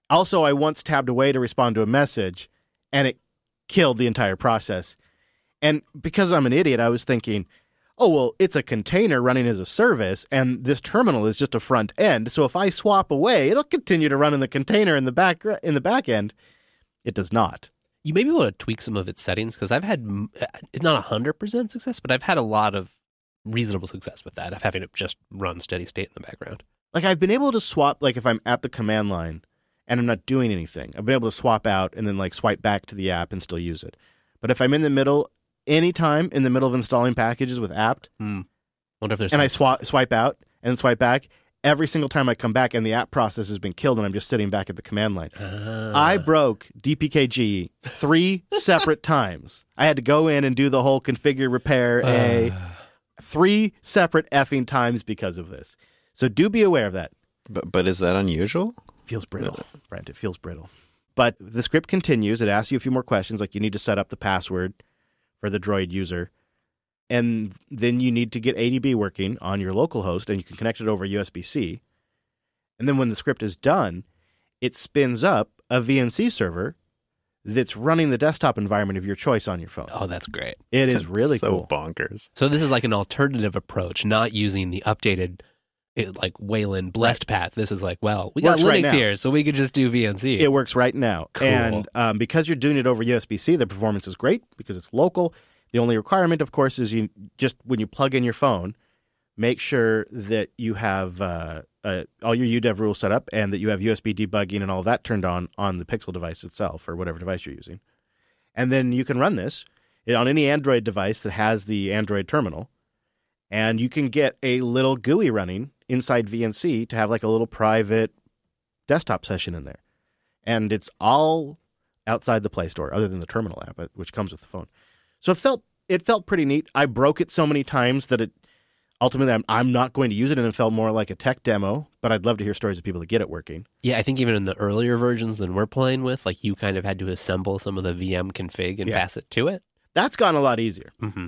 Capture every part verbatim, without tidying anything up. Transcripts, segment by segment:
Also, I once tabbed away to respond to a message, and it killed the entire process. And because I'm an idiot, I was thinking, oh, well, it's a container running as a service, and this terminal is just a front end. So if I swap away, it'll continue to run in the container in the back in the back end. It does not. You may be able to tweak some of its settings, because I've had, it's not one hundred percent success, but I've had a lot of reasonable success with that, of having it just run steady state in the background. Like, I've been able to swap, like, if I'm at the command line and I'm not doing anything, I've been able to swap out and then, like, swipe back to the app and still use it. But if I'm in the middle, anytime in the middle of installing packages with apt, hmm. Wonder if there's and some... I swap, swipe out and then swipe back, every single time I come back and the app process has been killed and I'm just sitting back at the command line. Uh. I broke D P K G three separate times. I had to go in and do the whole configure, repair, a... Uh. Three separate effing times because of this. So do be aware of that. But but is that unusual? Feels brittle, Brent. It feels brittle. But the script continues. It asks you a few more questions, like you need to set up the password for the Droid user. And then you need to get A D B working on your local host, and you can connect it over U S B C. And then when the script is done, it spins up a V N C server that's running the desktop environment of your choice on your phone. Oh, that's great. It is really so cool. bonkers. So this is like an alternative approach, not using the updated, it, like Wayland blessed right. path. This is like, well, we got Works Linux right here, so we could just do V N C. It works right now. Cool. And um, because you're doing it over U S B C, the performance is great because it's local. The only requirement, of course, is you just when you plug in your phone, make sure that you have uh, uh, all your U D E V rules set up and that you have U S B debugging and all of that turned on on the Pixel device itself or whatever device you're using. And then you can run this on any Android device that has the Android terminal, and you can get a little G U I running inside V N C to have like a little private desktop session in there. And it's all outside the Play Store other than the terminal app, which comes with the phone. So it felt it felt pretty neat. I broke it so many times that it ultimately I'm, I'm not going to use it, and it felt more like a tech demo, but I'd love to hear stories of people that get it working. Yeah, I think even in the earlier versions than we're playing with, like you kind of had to assemble some of the V M config and yeah. pass it to it. That's gotten a lot easier. Mm-hmm.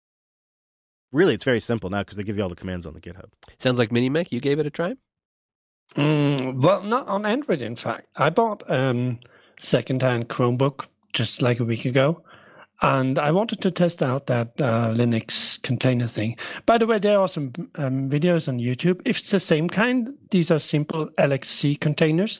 Really, it's very simple now because they give you all the commands on the GitHub. Sounds like Minimec, you gave it a try? Mm, well, not on Android, in fact. I bought um, second-hand Chromebook just like a week ago, and I wanted to test out that uh, Linux container thing. By the way, there are some um, videos on YouTube. If it's the same kind, these are simple L X C containers,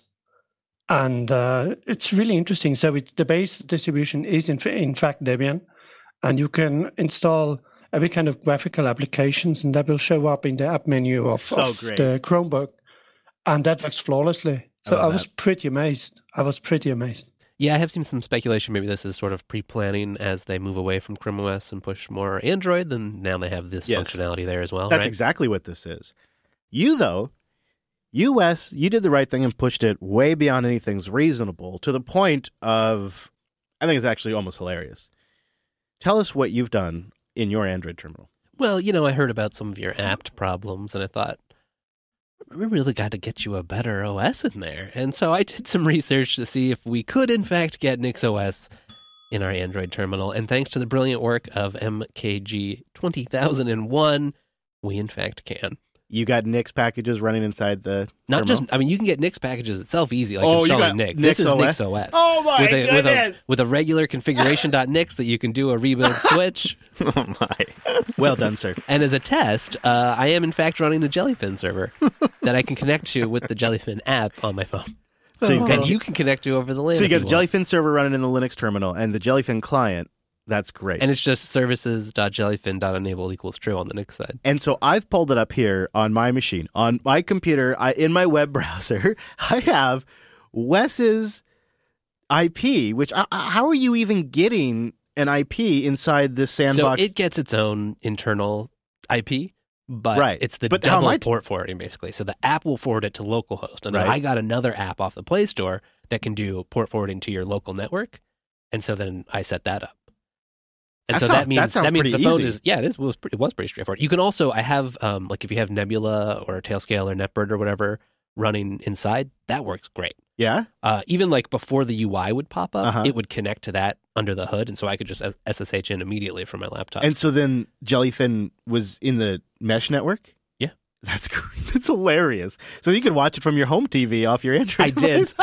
and uh, it's really interesting. So it, the base distribution is, in, in fact, Debian, and you can install every kind of graphical applications, and that will show up in the app menu of, so of great. the Chromebook, and that works flawlessly. So I, I was that. pretty amazed. I was pretty amazed. Yeah, I have seen some speculation. Maybe this is sort of pre-planning as they move away from Chrome O S and push more Android. Then now they have this yes. functionality there as well. That's right? exactly what this is. You, though, U S, you did the right thing and pushed it way beyond anything's reasonable to the point of, I think it's actually almost hilarious. Tell us what you've done in your Android terminal. Well, you know, I heard about some of your apt problems, and I thought, we really got to get you a better O S in there. And so I did some research to see if we could, in fact, get NixOS in our Android terminal. And thanks to the brilliant work of M K G twenty thousand one, we, in fact, can. You got Nix packages running inside the Not terminal? just, I mean, you can get Nix packages itself easy, like Oh, you installing got Nix. This is NixOS? NixOS. Oh, my with a, goodness! With a, with a regular configuration.nix that you can do a rebuild switch. Oh, my. Well done, sir. And as a test, uh, I am, in fact, running a Jellyfin server that I can connect to with the Jellyfin app on my phone. So you've got, And you can connect to over the LAN. so you if got the want. Jellyfin server running in the Linux terminal and the Jellyfin client. That's great. And it's just services.jellyfin.enable equals true on the Nix side. And so I've pulled it up here on my machine. On my computer, I, in my web browser, I have Wes's I P, which I, how are you even getting an I P inside this sandbox? So it gets its own internal I P, but Right. it's the But how double am I t- port forwarding, basically. So the app will forward it to localhost. And Right. I got another app off the Play Store that can do port forwarding to your local network. And so then I set that up. And That so sounds- that means that sounds means pretty the phone easy. is yeah it is it was pretty, it was pretty straightforward. You can also I have um like if you have Nebula or Tailscale or Netbird or whatever running inside, that works great. yeah? Uh, even like before the U I would pop up, Uh-huh. it would connect to that under the hood, and so I could just S S H in immediately from my laptop. And so then Jellyfin was in the mesh network? Yeah. That's great. That's hilarious. So you could watch it from your home T V off your Android I did. device.